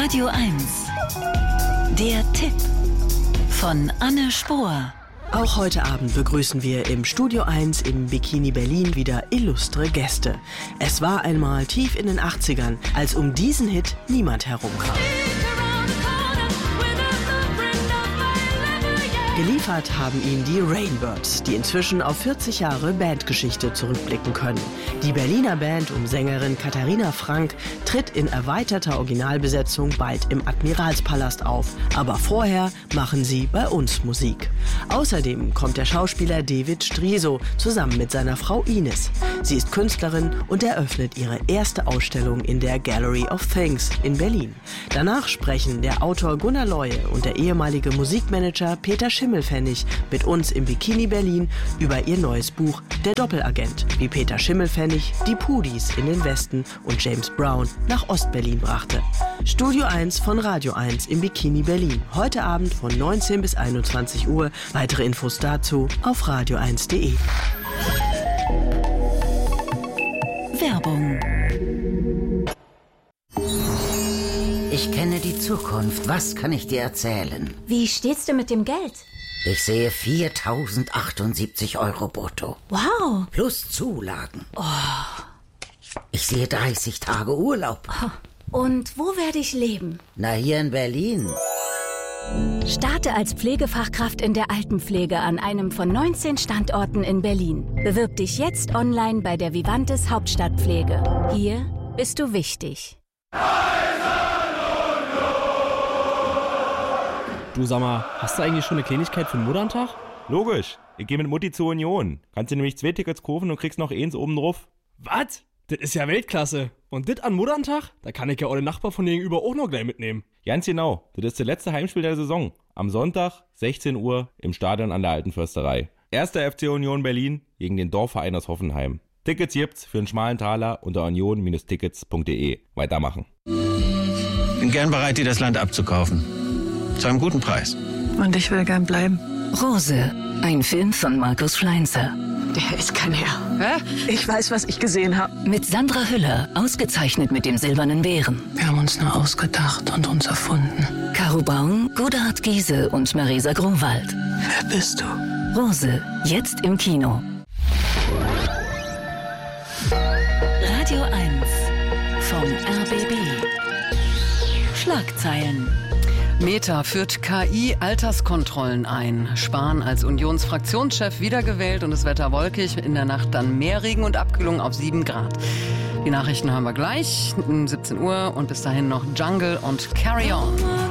Radio 1. Der Tipp von Anne Spohr. Auch heute Abend begrüßen wir im Studio 1 im Bikini Berlin wieder illustre Gäste. Es war einmal tief in den 80ern, als um diesen Hit niemand herumkam. Geliefert haben ihn die Rainbirds, die inzwischen auf 40 Jahre Bandgeschichte zurückblicken können. Die Berliner Band um Sängerin Katharina Frank tritt in erweiterter Originalbesetzung bald im Admiralspalast auf. Aber vorher machen sie bei uns Musik. Außerdem kommt der Schauspieler David Striso zusammen mit seiner Frau Ines. Sie ist Künstlerin und eröffnet ihre erste Ausstellung in der Gallery of Things in Berlin. Danach sprechen der Autor Gunnar Leue und der ehemalige Musikmanager Peter Schimmelpfennig mit uns im Bikini Berlin über ihr neues Buch Der Doppelagent, wie Peter Schimmelpfennig die Pudis in den Westen und James Brown nach Ostberlin brachte. Studio 1 von Radio 1 im Bikini Berlin. Heute Abend von 19 bis 21 Uhr. Weitere Infos dazu auf radio1.de. Werbung. Ich kenne die Zukunft. Was kann ich dir erzählen? Wie steht's denn mit dem Geld? Ich sehe 4.078 Euro brutto. Wow. Plus Zulagen. Ich sehe 30 Tage Urlaub. Und wo werde ich leben? Na, hier in Berlin. Starte als Pflegefachkraft in der Altenpflege an einem von 19 Standorten in Berlin. Bewirb dich jetzt online bei der Vivantes Hauptstadtpflege. Hier bist du wichtig. Du, sag mal, hast du eigentlich schon eine Kleinigkeit für den Mutterntag? Logisch. Ich gehe mit Mutti zur Union. Kannst du nämlich 2 Tickets kaufen und kriegst noch eins oben drauf. Was? Das ist ja Weltklasse. Und das an Mutterntag? Da kann ich ja auch den Nachbar von gegenüber auch noch gleich mitnehmen. Ganz genau. Das ist das letzte Heimspiel der Saison. Am Sonntag, 16 Uhr, im Stadion an der Alten Försterei. 1. FC Union Berlin gegen den Dorfverein aus Hoffenheim. Tickets gibt's für einen schmalen Taler unter union-tickets.de. Weitermachen. Bin gern bereit, dir das Land abzukaufen. Zu einem guten Preis. Und ich will gern bleiben. Rose, ein Film von Markus Schleinzer. Der ist kein Herr. Hä? Ich weiß, was ich gesehen habe. Mit Sandra Hüller, ausgezeichnet mit dem Silbernen Bären. Wir haben uns nur ausgedacht und uns erfunden. Caro Baum, Godehard Giese und Marisa Grunwald. Wer bist du? Rose, jetzt im Kino. Radio 1 vom RBB. Schlagzeilen. Meta führt KI-Alterskontrollen ein. Spahn als Unionsfraktionschef wiedergewählt und das Wetter wolkig. In der Nacht dann mehr Regen und Abkühlung auf 7 Grad. Die Nachrichten haben wir gleich um 17 Uhr und bis dahin noch Jungle und Carry On.